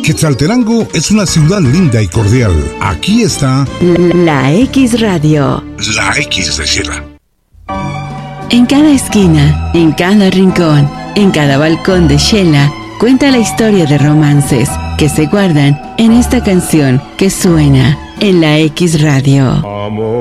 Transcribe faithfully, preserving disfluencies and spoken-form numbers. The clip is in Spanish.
Quetzaltenango es una ciudad linda y cordial. Aquí está La X Radio. La X de Shela. En cada esquina, en cada rincón, en cada balcón de Shela, cuenta la historia de romances que se guardan en esta canción que suena en La X Radio. Amor.